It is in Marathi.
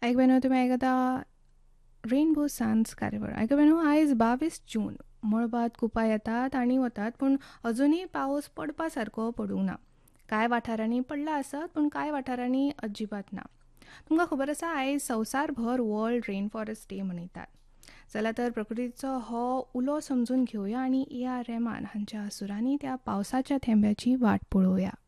ऐकब्यानो तुमी आयकता रेनबो सान्स कार्यावळ. ऐकब्यानो आयज 22 जून. मळबात कुपां येतात आनी वतात पूण अजुनूय पावस पडपा सारको पडूंक ना. कांय वाठारांनी पडला आसत पूण कांय वाठारांनी अजिबात ना. तुमकां खबर आसा आयज संवसारभर वर्ल्ड रेन फॉरेस्ट डे मनयतात. जाल्यार तर प्रकृतीचो हो उलो समजून घेवया आनी A.R. रेहमान हांच्या सुरांनी त्या पावसाच्या थेंब्याची वाट पळोवया.